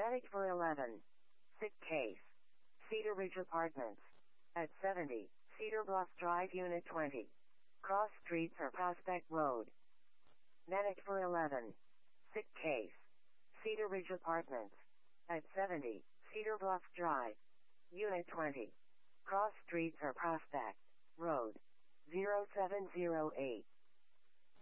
Medic for 11. Sick case. Cedar Ridge Apartments. At 70, Cedar Bluff Drive, Unit 20. Cross Streets or Prospect Road. Medic for 11. Sick case. Cedar Ridge Apartments. At 70, Cedar Bluff Drive. Unit 20. Cross Streets or Prospect Road. 0708.